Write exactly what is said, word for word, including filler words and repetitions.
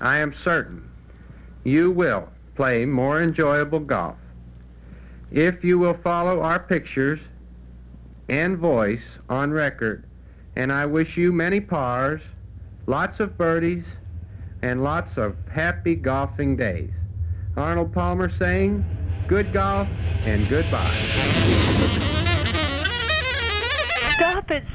I am certain you will play more enjoyable golf if you will follow our pictures and voice on record. And I wish you many pars, lots of birdies, and lots of happy golfing days. Arnold Palmer saying, good golf and goodbye. Stop it,